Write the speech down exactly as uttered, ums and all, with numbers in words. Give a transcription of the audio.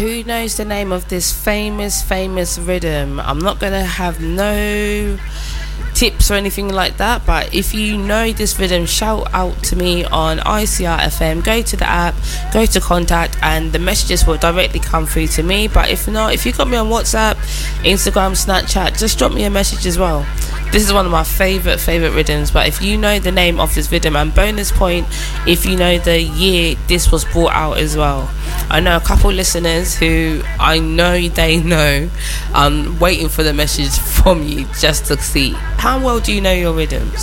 who knows the name of this famous, famous rhythm? I'm not going to have no tips or anything like that, but if you know this rhythm, shout out to me on I C R F M. Go to the app, go to contact, and the messages will directly come through to me. But if not, if you got me on WhatsApp, Instagram, Snapchat, just drop me a message as well. This is one of my favourite, favourite rhythms. But if you know the name of this rhythm, and bonus point if you know the year this was brought out as well. I know a couple listeners who I know they know. I'm waiting for the message from you just to see how well do you know your rhythms.